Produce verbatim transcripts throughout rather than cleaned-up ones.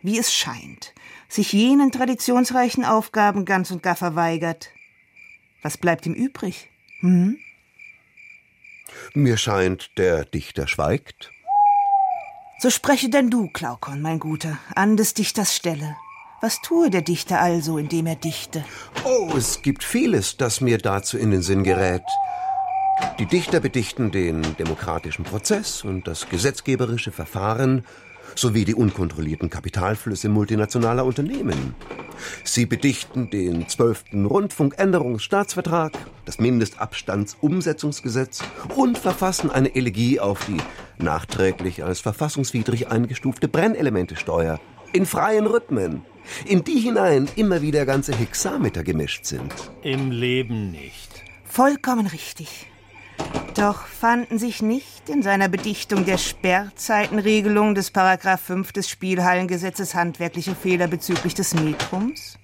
wie es scheint, sich jenen traditionsreichen Aufgaben ganz und gar verweigert. Was bleibt ihm übrig? Hm? Mir scheint, der Dichter schweigt. So spreche denn du, Glaukon, mein Guter, an des Dichters Stelle. Was tue der Dichter also, indem er dichte? Oh, es gibt vieles, das mir dazu in den Sinn gerät. Die Dichter bedichten den demokratischen Prozess und das gesetzgeberische Verfahren sowie die unkontrollierten Kapitalflüsse multinationaler Unternehmen. Sie bedichten den zwölften Rundfunkänderungsstaatsvertrag, das Mindestabstandsumsetzungsgesetz und verfassen eine Elegie auf die nachträglich als verfassungswidrig eingestufte Brennelementesteuer in freien Rhythmen, in die hinein immer wieder ganze Hexameter gemischt sind. Im Leben nicht. Vollkommen richtig. Doch fanden sich nicht in seiner Bedichtung der Sperrzeitenregelung des Paragraph fünf des Spielhallengesetzes handwerkliche Fehler bezüglich des Metrums?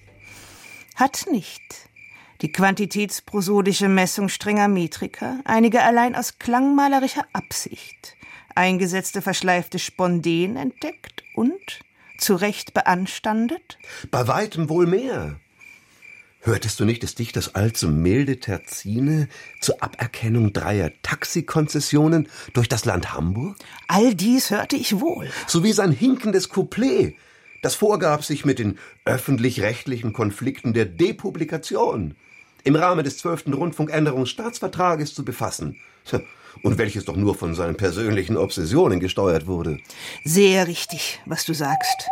Hat nicht die quantitätsprosodische Messung strenger Metriker einige allein aus klangmalerischer Absicht eingesetzte verschleifte Spondeen entdeckt und zu Recht beanstandet? Bei weitem wohl mehr. Hörtest du nicht des Dichters allzu milde Terzine zur Aberkennung dreier Taxikonzessionen durch das Land Hamburg? All dies hörte ich wohl. Sowie sein hinkendes Couplet, das vorgab, sich mit den öffentlich-rechtlichen Konflikten der Depublikation im Rahmen des zwölften Rundfunkänderungsstaatsvertrages zu befassen. Und welches doch nur von seinen persönlichen Obsessionen gesteuert wurde. Sehr richtig, was du sagst.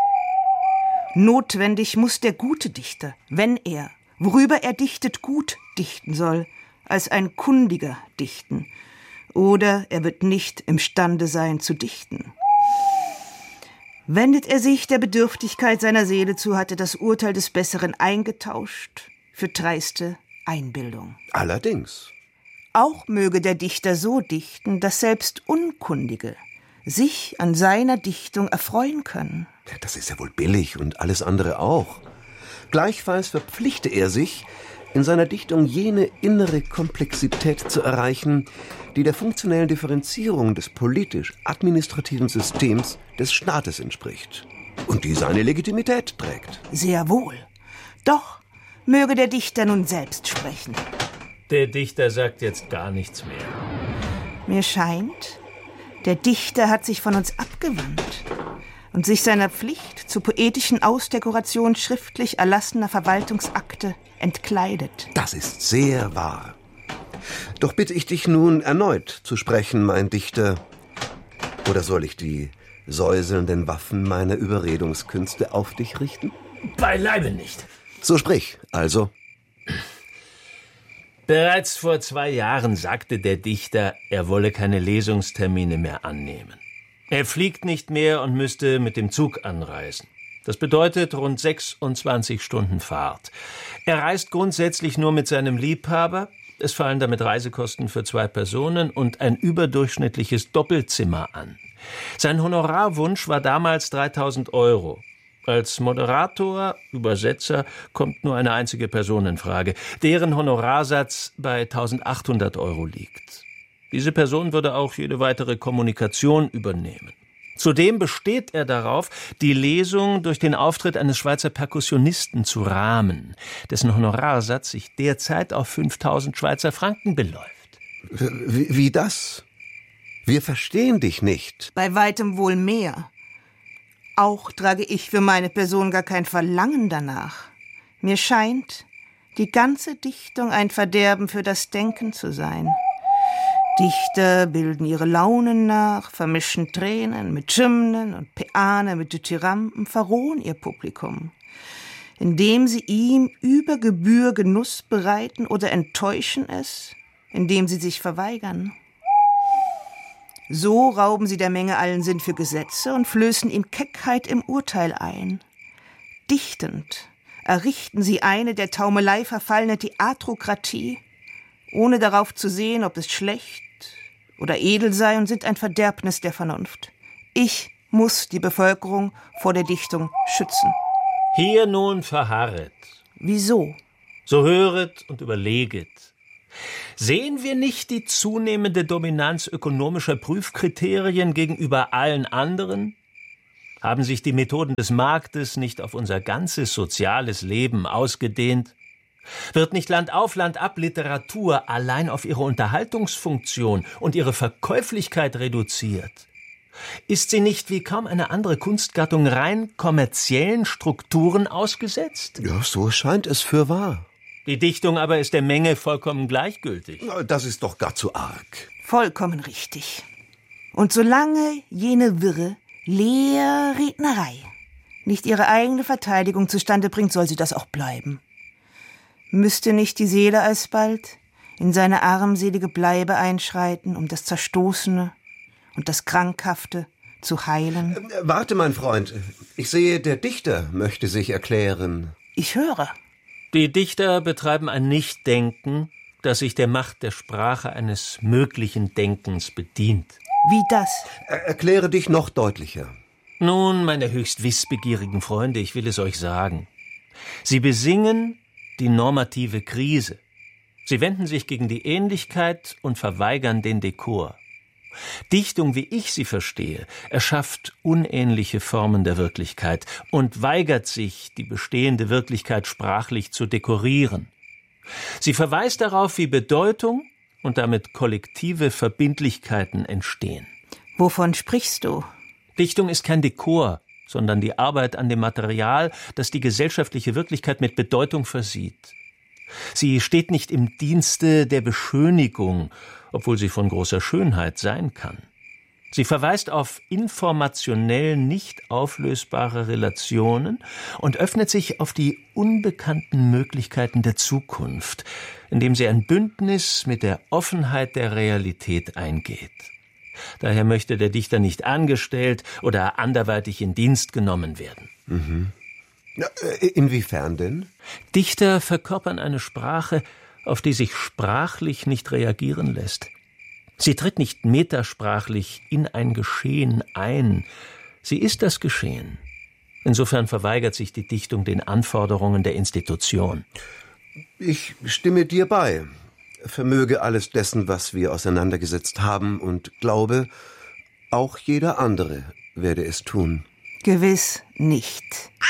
Notwendig muss der gute Dichter, wenn er, worüber er dichtet, gut dichten soll, als ein kundiger dichten. Oder er wird nicht imstande sein zu dichten. Wendet er sich der Bedürftigkeit seiner Seele zu, hat er das Urteil des Besseren eingetauscht für dreiste Einbildung. Allerdings. Auch möge der Dichter so dichten, dass selbst Unkundige sich an seiner Dichtung erfreuen können. Das ist ja wohl billig und alles andere auch. Gleichfalls verpflichte er sich, in seiner Dichtung jene innere Komplexität zu erreichen, die der funktionellen Differenzierung des politisch-administrativen Systems des Staates entspricht und die seine Legitimität trägt. Sehr wohl. Doch möge der Dichter nun selbst sprechen. Der Dichter sagt jetzt gar nichts mehr. Mir scheint, der Dichter hat sich von uns abgewandt und sich seiner Pflicht zur poetischen Ausdekoration schriftlich erlassener Verwaltungsakte entkleidet. Das ist sehr wahr. Doch bitte ich dich nun erneut zu sprechen, mein Dichter. Oder soll ich die säuselnden Waffen meiner Überredungskünste auf dich richten? Beileibe nicht. So sprich, also. Bereits vor zwei Jahren sagte der Dichter, er wolle keine Lesungstermine mehr annehmen. Er fliegt nicht mehr und müsste mit dem Zug anreisen. Das bedeutet rund sechsundzwanzig Stunden Fahrt. Er reist grundsätzlich nur mit seinem Liebhaber. Es fallen damit Reisekosten für zwei Personen und ein überdurchschnittliches Doppelzimmer an. Sein Honorarwunsch war damals dreitausend Euro. Als Moderator, Übersetzer, kommt nur eine einzige Person in Frage, deren Honorarsatz bei eintausendachthundert Euro liegt. Diese Person würde auch jede weitere Kommunikation übernehmen. Zudem besteht er darauf, die Lesung durch den Auftritt eines Schweizer Perkussionisten zu rahmen, dessen Honorarsatz sich derzeit auf fünftausend Schweizer Franken beläuft. Wie, wie das? Wir verstehen dich nicht. Bei weitem wohl mehr. Auch trage ich für meine Person gar kein Verlangen danach. Mir scheint, die ganze Dichtung ein Verderben für das Denken zu sein. Dichter bilden ihre Launen nach, vermischen Tränen mit Hymnen und Päane mit Dithyramben, verrohen ihr Publikum, indem sie ihm über Gebühr Genuss bereiten oder enttäuschen es, indem sie sich verweigern. So rauben sie der Menge allen Sinn für Gesetze und flößen ihm Keckheit im Urteil ein. Dichtend errichten sie eine der Taumelei verfallene Theatrokratie, ohne darauf zu sehen, ob es schlecht oder edel sei, und sind ein Verderbnis der Vernunft. Ich muss die Bevölkerung vor der Dichtung schützen. Hier nun verharret. Wieso? So höret und überleget. Sehen wir nicht die zunehmende Dominanz ökonomischer Prüfkriterien gegenüber allen anderen? Haben sich die Methoden des Marktes nicht auf unser ganzes soziales Leben ausgedehnt? Wird nicht Land auf, Land ab Literatur allein auf ihre Unterhaltungsfunktion und ihre Verkäuflichkeit reduziert? Ist sie nicht wie kaum eine andere Kunstgattung rein kommerziellen Strukturen ausgesetzt? Ja, so scheint es fürwahr. Die Dichtung aber ist der Menge vollkommen gleichgültig. Das ist doch gar zu arg. Vollkommen richtig. Und solange jene wirre, leere Rednerei nicht ihre eigene Verteidigung zustande bringt, soll sie das auch bleiben. Müsste nicht die Seele alsbald in seine armselige Bleibe einschreiten, um das Zerstoßene und das Krankhafte zu heilen? Äh, warte, mein Freund. Ich sehe, der Dichter möchte sich erklären. Ich höre. Die Dichter betreiben ein Nichtdenken, das sich der Macht der Sprache eines möglichen Denkens bedient. Wie das? Er- erkläre dich noch deutlicher. Nun, meine höchst wissbegierigen Freunde, ich will es euch sagen. Sie besingen die normative Krise. Sie wenden sich gegen die Ähnlichkeit und verweigern den Dekor. Dichtung, wie ich sie verstehe, erschafft unähnliche Formen der Wirklichkeit und weigert sich, die bestehende Wirklichkeit sprachlich zu dekorieren. Sie verweist darauf, wie Bedeutung und damit kollektive Verbindlichkeiten entstehen. Wovon sprichst du? Dichtung ist kein Dekor, sondern die Arbeit an dem Material, das die gesellschaftliche Wirklichkeit mit Bedeutung versieht. Sie steht nicht im Dienste der Beschönigung, obwohl sie von großer Schönheit sein kann. Sie verweist auf informationell nicht auflösbare Relationen und öffnet sich auf die unbekannten Möglichkeiten der Zukunft, indem sie ein Bündnis mit der Offenheit der Realität eingeht. Daher möchte der Dichter nicht angestellt oder anderweitig in Dienst genommen werden. Mhm. Ja, inwiefern denn? Dichter verkörpern eine Sprache, auf die sich sprachlich nicht reagieren lässt. Sie tritt nicht metasprachlich in ein Geschehen ein. Sie ist das Geschehen. Insofern verweigert sich die Dichtung den Anforderungen der Institution. Ich stimme dir bei. Vermöge alles dessen, was wir auseinandergesetzt haben, und glaube, auch jeder andere werde es tun. Gewiss nicht.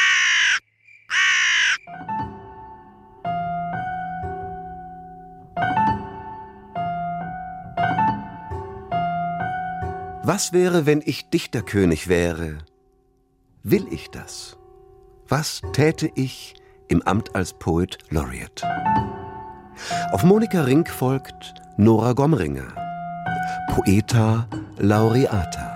Was wäre, wenn ich Dichterkönig wäre? Will ich das? Was täte ich im Amt als Poet Laureate? Auf Monika Rink folgt Nora Gomringer, Poeta Laureata.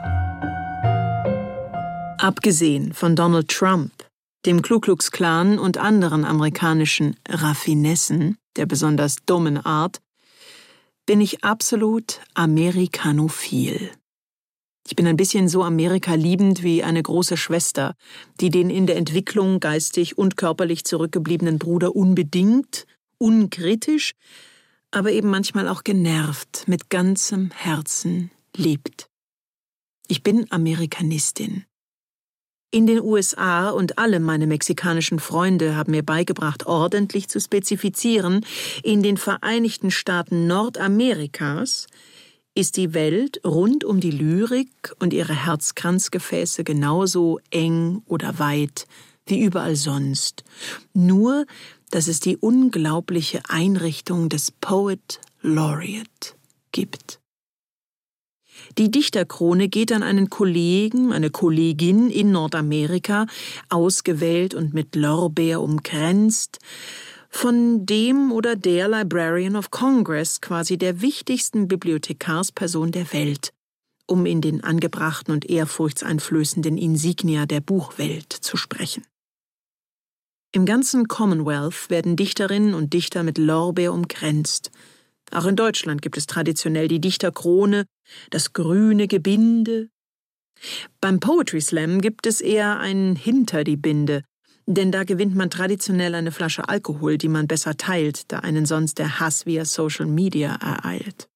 Abgesehen von Donald Trump, dem Ku Klux Klan und anderen amerikanischen Raffinessen der besonders dummen Art, bin ich absolut amerikanophil. Ich bin ein bisschen so Amerika liebend wie eine große Schwester, die den in der Entwicklung geistig und körperlich zurückgebliebenen Bruder unbedingt, unkritisch, aber eben manchmal auch genervt, mit ganzem Herzen liebt. Ich bin Amerikanistin. In den U S A und alle meine mexikanischen Freunde haben mir beigebracht, ordentlich zu spezifizieren, in den Vereinigten Staaten Nordamerikas ist die Welt rund um die Lyrik und ihre Herzkranzgefäße genauso eng oder weit wie überall sonst. Nur, dass es die unglaubliche Einrichtung des Poet Laureate gibt. Die Dichterkrone geht an einen Kollegen, eine Kollegin in Nordamerika, ausgewählt und mit Lorbeer umkränzt, von dem oder der Librarian of Congress, quasi der wichtigsten Bibliothekarsperson der Welt, um in den angebrachten und ehrfurchtseinflößenden Insignia der Buchwelt zu sprechen. Im ganzen Commonwealth werden Dichterinnen und Dichter mit Lorbeer umkränzt. Auch in Deutschland gibt es traditionell die Dichterkrone, das grüne Gebinde. Beim Poetry Slam gibt es eher ein Hinter die Binde, denn da gewinnt man traditionell eine Flasche Alkohol, die man besser teilt, da einen sonst der Hass via Social Media ereilt.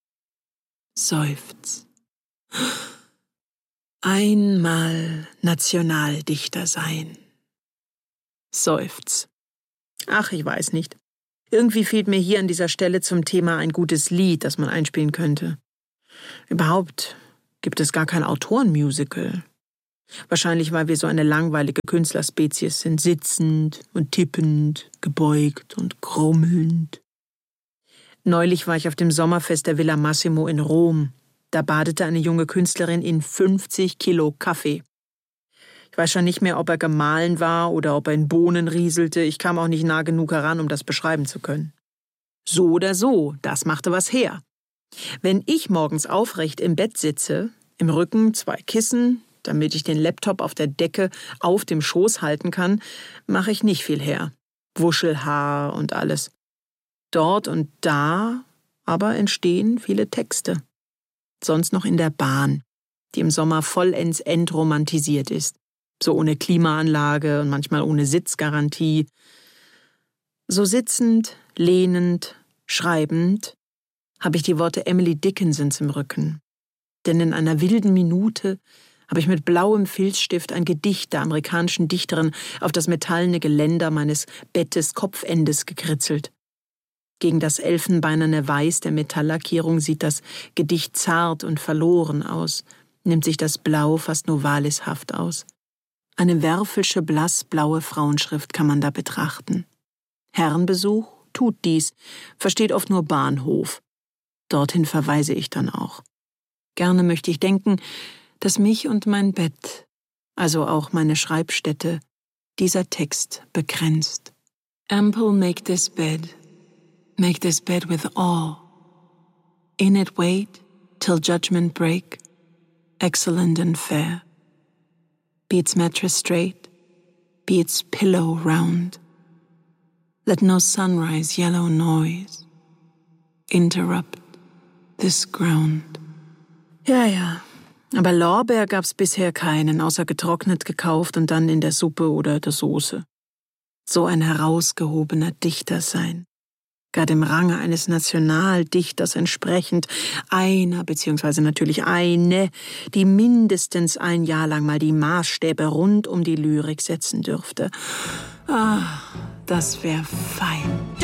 Seufz. Einmal Nationaldichter sein. Seufz. Ach, ich weiß nicht. Irgendwie fehlt mir hier an dieser Stelle zum Thema ein gutes Lied, das man einspielen könnte. Überhaupt gibt es gar kein Autorenmusical. Wahrscheinlich, weil wir so eine langweilige Künstlerspezies sind, sitzend und tippend, gebeugt und grummelnd. Neulich war ich auf dem Sommerfest der Villa Massimo in Rom. Da badete eine junge Künstlerin in fünfzig Kilo Kaffee. Ich weiß schon nicht mehr, ob er gemahlen war oder ob er in Bohnen rieselte. Ich kam auch nicht nah genug heran, um das beschreiben zu können. So oder so, das machte was her. Wenn ich morgens aufrecht im Bett sitze, im Rücken zwei Kissen, damit ich den Laptop auf der Decke auf dem Schoß halten kann, mache ich nicht viel her. Wuschelhaar und alles. Dort und da aber entstehen viele Texte. Sonst noch in der Bahn, die im Sommer vollends entromantisiert ist. So ohne Klimaanlage und manchmal ohne Sitzgarantie. So sitzend, lehnend, schreibend habe ich die Worte Emily Dickinsons im Rücken. Denn in einer wilden Minute habe ich mit blauem Filzstift ein Gedicht der amerikanischen Dichterin auf das metallene Geländer meines Bettes Kopfendes gekritzelt. Gegen das elfenbeinerne Weiß der Metalllackierung sieht das Gedicht zart und verloren aus, nimmt sich das Blau fast novalishaft aus. Eine werfelsche, blassblaue Frauenschrift kann man da betrachten. Herrenbesuch tut dies, versteht oft nur Bahnhof. Dorthin verweise ich dann auch. Gerne möchte ich denken, dass mich und mein Bett, also auch meine Schreibstätte, dieser Text begrenzt. Ample make this bed, make this bed with awe. In it wait till judgment break, excellent and fair. Be its mattress straight, be its pillow round. Let no sunrise yellow noise interrupt this ground. Ja, ja, aber Lorbeer gab's bisher keinen, außer getrocknet gekauft und dann in der Suppe oder der Soße. So ein herausgehobener Dichter sein. Gar dem Range eines Nationaldichters entsprechend, einer beziehungsweise natürlich eine, die mindestens ein Jahr lang mal die Maßstäbe rund um die Lyrik setzen dürfte. Ah, das wär fein.